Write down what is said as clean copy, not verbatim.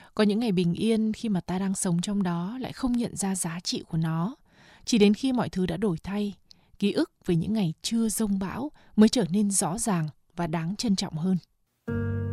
Có những ngày bình yên khi mà ta đang sống trong đó lại không nhận ra giá trị của nó. Chỉ đến khi mọi thứ đã đổi thay, ký ức về những ngày chưa giông bão mới trở nên rõ ràng và đáng trân trọng hơn.